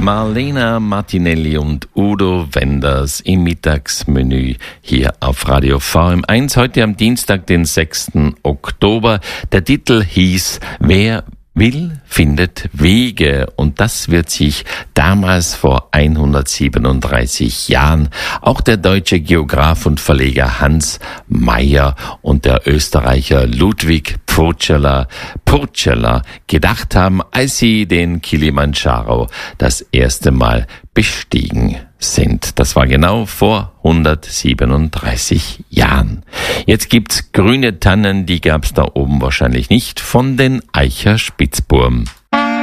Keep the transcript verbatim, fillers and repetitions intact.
Marlena Martinelli und Udo Wenders im Mittagsmenü hier auf Radio V M eins. Heute am Dienstag, den sechsten Oktober. Der Titel hieß Wer will, findet Wege. Und das wird sich damals vor hundertsiebenunddreißig Jahren auch der deutsche Geograf und Verleger Hans Meyer und der Österreicher Ludwig Purcell Purcell gedacht haben, als sie den Kilimanjaro das erste Mal bestiegen sind. Das war genau vor hundertsiebenunddreißig Jahren. Jetzt gibt's grüne Tannen, die gab's da oben wahrscheinlich nicht, von den Eicher Spitzbuben.